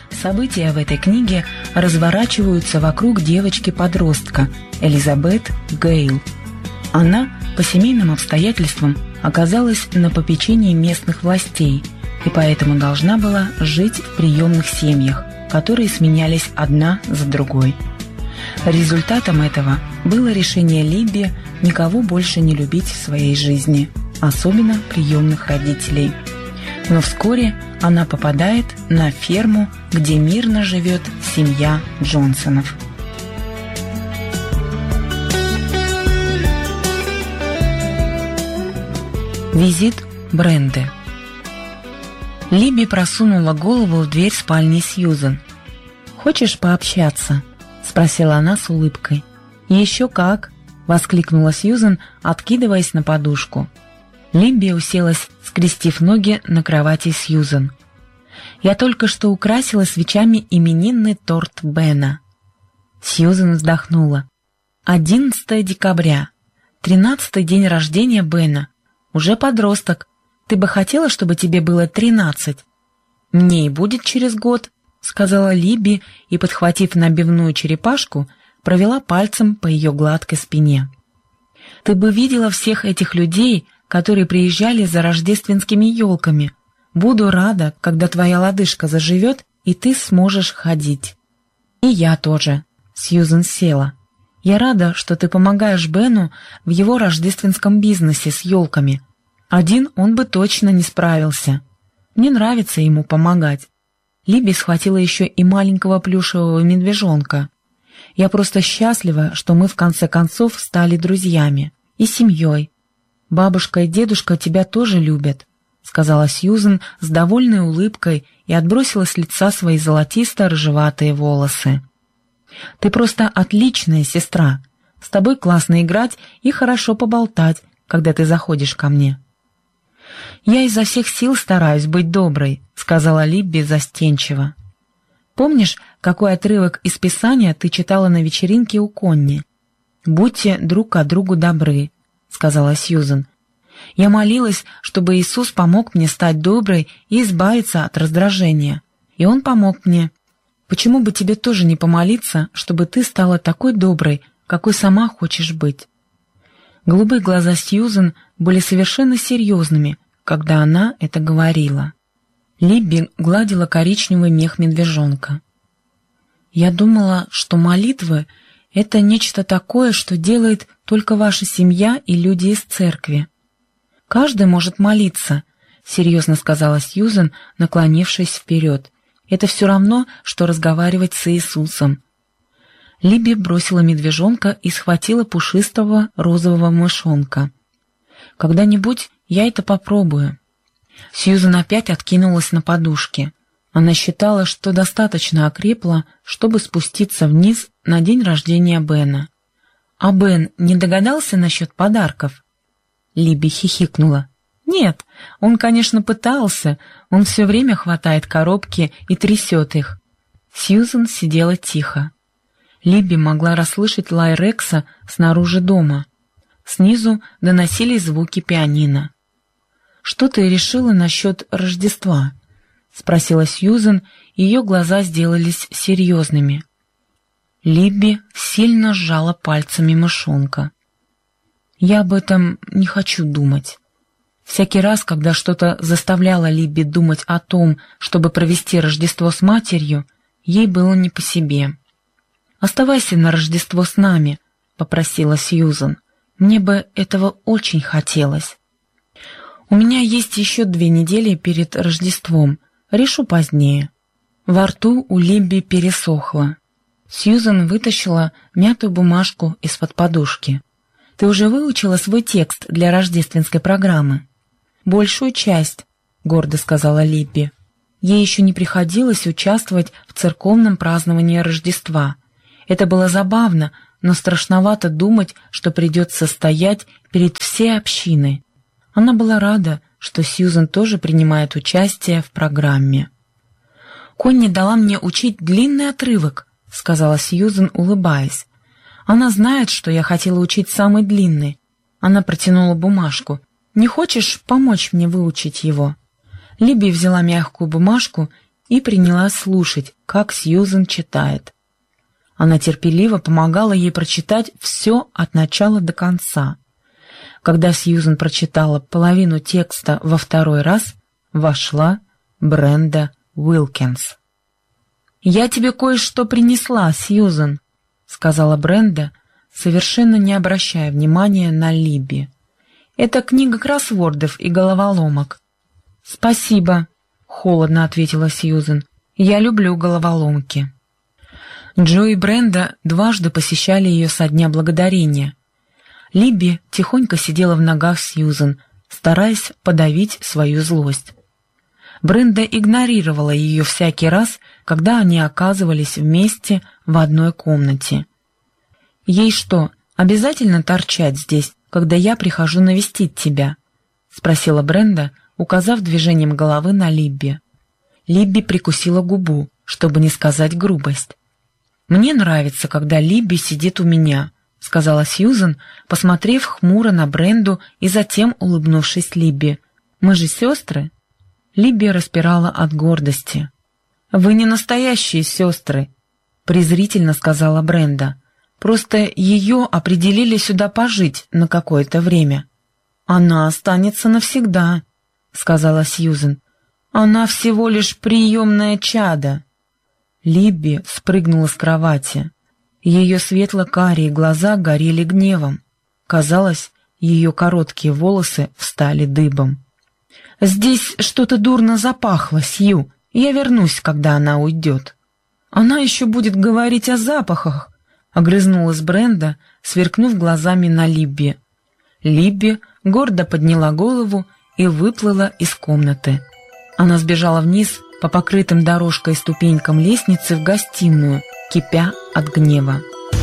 События в этой книге разворачиваются вокруг девочки-подростка Элизабет Гейл. Она по семейным обстоятельствам оказалась на попечении местных властей и поэтому должна была жить в приемных семьях, которые сменялись одна за другой. Результатом этого было решение Либби никого больше не любить в своей жизни, особенно приемных родителей. Но вскоре она попадает на ферму, где мирно живет семья Джонсонов. Визит Бренды. Либби просунула голову в дверь спальни Сьюзен. «Хочешь пообщаться?» — спросила она с улыбкой. «Еще как!» — воскликнула Сьюзен, откидываясь на подушку. Либби уселась, скрестив ноги на кровати Сьюзен. «Я только что украсила свечами именинный торт Бена». Сьюзен вздохнула. 11 декабря, 13-й день рождения Бена. Уже подросток. Ты бы хотела, чтобы тебе было 13? Мне и будет через год, сказала Либби и, подхватив набивную черепашку, провела пальцем по ее гладкой спине. Ты бы видела всех этих людей, которые приезжали за рождественскими елками. Буду рада, когда твоя лодыжка заживет, и ты сможешь ходить. И я тоже. Сьюзен села. Я рада, что ты помогаешь Бену в его рождественском бизнесе с елками. Один он бы точно не справился. Мне нравится ему помогать. Либби схватила еще и маленького плюшевого медвежонка. Я просто счастлива, что мы в конце концов стали друзьями и семьей. Бабушка и дедушка тебя тоже любят, сказала Сьюзен с довольной улыбкой и отбросила с лица свои золотисто-рыжеватые волосы. Ты просто отличная сестра. С тобой классно играть и хорошо поболтать, когда ты заходишь ко мне. «Я изо всех сил стараюсь быть доброй», — сказала Либби застенчиво. «Помнишь, какой отрывок из Писания ты читала на вечеринке у Конни? «Будьте друг к другу добры», — сказала Сьюзен. «Я молилась, чтобы Иисус помог мне стать доброй и избавиться от раздражения. И Он помог мне. Почему бы тебе тоже не помолиться, чтобы ты стала такой доброй, какой сама хочешь быть?» Голубые глаза Сьюзен были совершенно серьезными, когда она это говорила. Либби гладила коричневый мех медвежонка. «Я думала, что молитвы — это нечто такое, что делает только ваша семья и люди из церкви. Каждый может молиться», — серьезно сказала Сьюзен, наклонившись вперед. «Это все равно, что разговаривать с Иисусом». Либби бросила медвежонка и схватила пушистого розового мышонка. «Когда-нибудь я это попробую». Сьюзен опять откинулась на подушке. Она считала, что достаточно окрепла, чтобы спуститься вниз на день рождения Бена. «А Бен не догадался насчет подарков?» Либби хихикнула. «Нет, он, конечно, пытался. Он все время хватает коробки и трясет их». Сьюзен сидела тихо. Либби могла расслышать лай Рекса снаружи дома. Снизу доносились звуки пианино. «Что ты решила насчет Рождества?» — спросила Сьюзен, и ее глаза сделались серьезными. Либби сильно сжала пальцами мышонка. «Я об этом не хочу думать». Всякий раз, когда что-то заставляло Либби думать о том, чтобы провести Рождество с матерью, ей было не по себе. «Оставайся на Рождество с нами», — попросила Сьюзен. «Мне бы этого очень хотелось». «У меня есть еще 2 недели перед Рождеством. Решу позднее». Во рту у Либби пересохло. Сьюзен вытащила мятую бумажку из-под подушки. «Ты уже выучила свой текст для рождественской программы?» «Большую часть», — гордо сказала Либби. Ей еще не приходилось участвовать в церковном праздновании Рождества. Это было забавно, но страшновато думать, что придется стоять перед всей общиной. Она была рада, что Сьюзен тоже принимает участие в программе. «Конни дала мне учить длинный отрывок», — сказала Сьюзен, улыбаясь. «Она знает, что я хотела учить самый длинный». Она протянула бумажку. «Не хочешь помочь мне выучить его?» Либби взяла мягкую бумажку и принялась слушать, как Сьюзен читает. Она терпеливо помогала ей прочитать все от начала до конца. Когда Сьюзен прочитала половину текста во второй раз, вошла Бренда Уилкинс. «Я тебе кое-что принесла, Сьюзен», — сказала Бренда, совершенно не обращая внимания на Либби. «Это книга кроссвордов и головоломок». «Спасибо», — холодно ответила Сьюзен. «Я люблю головоломки». Джо и Бренда дважды посещали ее со Дня Благодарения. Либби тихонько сидела в ногах Сьюзен, стараясь подавить свою злость. Бренда игнорировала ее всякий раз, когда они оказывались вместе в одной комнате. «Ей что, обязательно торчать здесь, когда я прихожу навестить тебя?» — спросила Бренда, указав движением головы на Либби. Либби прикусила губу, чтобы не сказать грубость. «Мне нравится, когда Либби сидит у меня», — сказала Сьюзен, посмотрев хмуро на Бренду и затем улыбнувшись Либби. «Мы же сестры?» Либби распирала от гордости. «Вы не настоящие сестры», — презрительно сказала Бренда. «Просто ее определили сюда пожить на какое-то время». «Она останется навсегда», — сказала Сьюзен. «Она всего лишь приемное чадо». Либби спрыгнула с кровати. Ее светло-карие глаза горели гневом. Казалось, ее короткие волосы встали дыбом. «Здесь что-то дурно запахло, Сью. Я вернусь, когда она уйдет». «Она еще будет говорить о запахах», — огрызнулась Бренда, сверкнув глазами на Либби. Либби гордо подняла голову и выплыла из комнаты. Она сбежала вниз по покрытым дорожкой ступенькам лестницы в гостиную, кипя от гнева.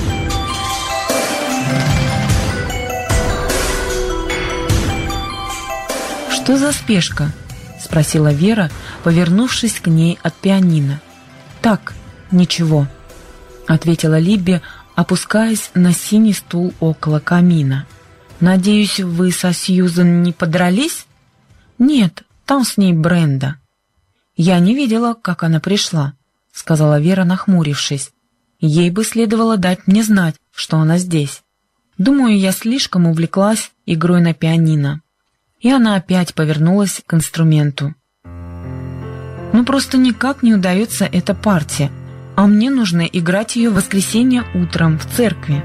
«Что за спешка?» — спросила Вера, повернувшись к ней от пианино. «Так, ничего», — ответила Либби, опускаясь на синий стул около камина. «Надеюсь, вы со Сьюзен не подрались?» «Нет, там с ней Бренда». «Я не видела, как она пришла», — сказала Вера, нахмурившись. «Ей бы следовало дать мне знать, что она здесь. Думаю, я слишком увлеклась игрой на пианино». И она опять повернулась к инструменту. «Ну просто никак не удается эта партия, а мне нужно играть ее в воскресенье утром в церкви».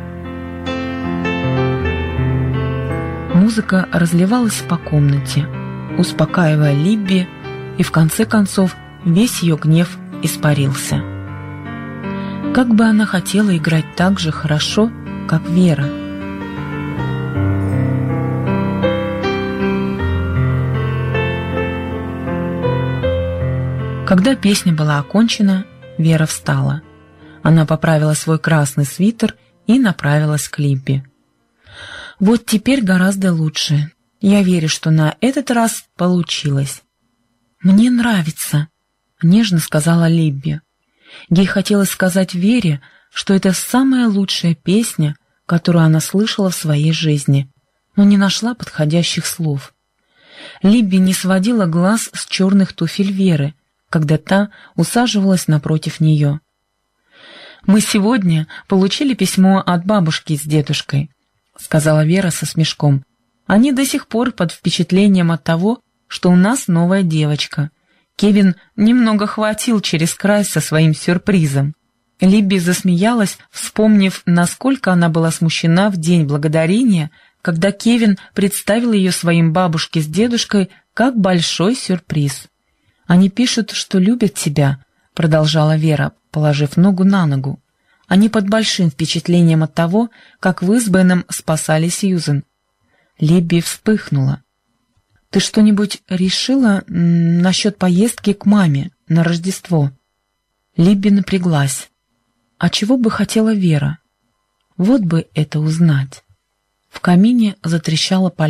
Музыка разливалась по комнате, успокаивая Либби, и в конце концов весь ее гнев испарился. Как бы она хотела играть так же хорошо, как Вера. Когда песня была окончена, Вера встала. Она поправила свой красный свитер и направилась к Либби. «Вот теперь гораздо лучше. Я верю, что на этот раз получилось». «Мне нравится», — нежно сказала Либби. Ей хотелось сказать Вере, что это самая лучшая песня, которую она слышала в своей жизни, но не нашла подходящих слов. Либби не сводила глаз с черных туфель Веры, когда та усаживалась напротив нее. «Мы сегодня получили письмо от бабушки с дедушкой», — сказала Вера со смешком. «Они до сих пор под впечатлением от того, что у нас новая девочка. Кевин немного хватил через край со своим сюрпризом». Либби засмеялась, вспомнив, насколько она была смущена в День Благодарения, когда Кевин представил ее своим бабушке с дедушкой как большой сюрприз. «Они пишут, что любят тебя», — продолжала Вера, положив ногу на ногу. «Они под большим впечатлением от того, как вы с Беном спасали Сьюзен». Либби вспыхнула. «Ты что-нибудь решила насчет поездки к маме на Рождество?» Либби напряглась. А чего бы хотела Вера? Вот бы это узнать. В камине затрещала